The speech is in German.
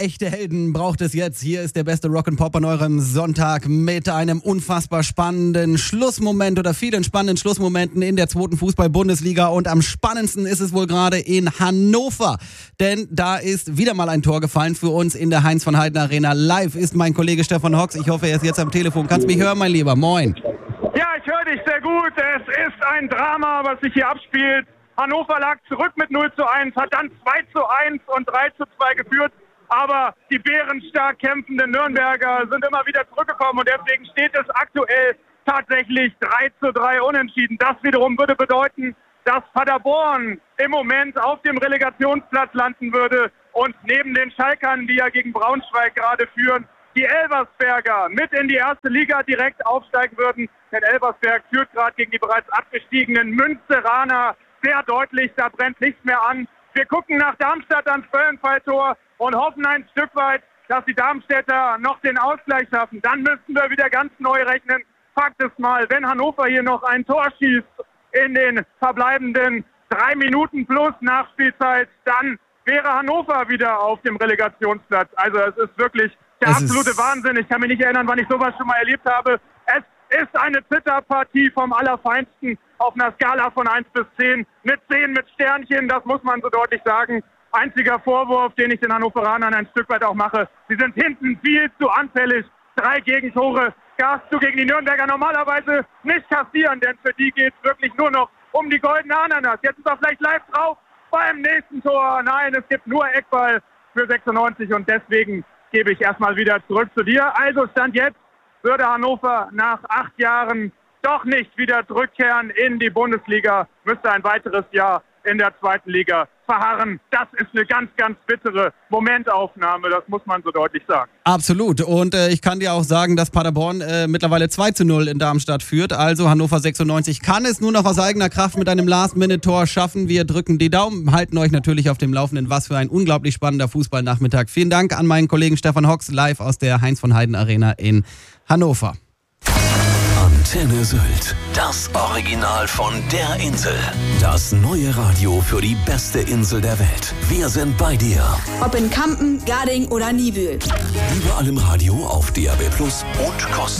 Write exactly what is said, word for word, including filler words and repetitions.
echte Helden braucht es jetzt. Hier ist der beste Rock'n'Pop an eurem Sonntag mit einem unfassbar spannenden Schlussmoment oder vielen spannenden Schlussmomenten in der zweiten Fußball-Bundesliga. Und am spannendsten ist es wohl gerade in Hannover. Denn da ist wieder mal ein Tor gefallen für uns in der Heinz von Heiden Arena. Live ist mein Kollege Stefan Hox. Ich hoffe, er ist jetzt am Telefon. Kannst mich hören, mein Lieber? Moin. Ja, ich höre dich sehr gut. Es ist ein Drama, was sich hier abspielt. Hannover lag zurück mit null zu eins, hat dann zwei zu eins und drei zu zwei geführt. Aber die bärenstark kämpfenden Nürnberger sind immer wieder zurückgekommen und deswegen steht es aktuell tatsächlich drei zu drei unentschieden. Das wiederum würde bedeuten, dass Paderborn im Moment auf dem Relegationsplatz landen würde und neben den Schalkern, die ja gegen Braunschweig gerade führen, die Elversberger mit in die erste Liga direkt aufsteigen würden. Denn Elversberg führt gerade gegen die bereits abgestiegenen Münsteraner sehr deutlich, da brennt nichts mehr an. Wir gucken nach Darmstadt ans Böllenfalltor und hoffen ein Stück weit, dass die Darmstädter noch den Ausgleich schaffen. Dann müssten wir wieder ganz neu rechnen. Fakt ist mal, wenn Hannover hier noch ein Tor schießt in den verbleibenden drei Minuten plus Nachspielzeit, dann wäre Hannover wieder auf dem Relegationsplatz. Also es ist wirklich der es absolute Wahnsinn. Ich kann mich nicht erinnern, wann ich sowas schon mal erlebt habe. Es ist eine Zitterpartie vom Allerfeinsten auf einer Skala von eins bis zehn. Mit zehn mit Sternchen, das muss man so deutlich sagen. Einziger Vorwurf, den ich den Hannoveranern ein Stück weit auch mache. Sie sind hinten viel zu anfällig. Drei Gegentore darfst du gegen die Nürnberger normalerweise nicht kassieren, denn für die geht es wirklich nur noch um die goldene Ananas. Jetzt ist er vielleicht live drauf beim nächsten Tor. Nein, es gibt nur Eckball für sechsundneunzig und deswegen gebe ich erstmal wieder zurück zu dir. Also Stand jetzt würde Hannover nach acht Jahren doch nicht wieder zurückkehren in die Bundesliga, müsste ein weiteres Jahr in der zweiten Liga verharren. Das ist eine ganz, ganz bittere Momentaufnahme, das muss man so deutlich sagen. Absolut. Und äh, ich kann dir auch sagen, dass Paderborn äh, mittlerweile zwei zu null in Darmstadt führt. Also Hannover sechsundneunzig kann es nur noch aus eigener Kraft mit einem Last-Minute-Tor schaffen. Wir drücken die Daumen, halten euch natürlich auf dem Laufenden. Was für ein unglaublich spannender Fußballnachmittag. Vielen Dank an meinen Kollegen Stefan Hox, live aus der Heinz von Heiden Arena in Hannover. Antenne Sylt, das Original von der Insel. Das neue Radio für die beste Insel der Welt. Wir sind bei dir. Ob in Kampen, Garding oder Niebüll. Überall im Radio auf D A B Plus und kostenlos.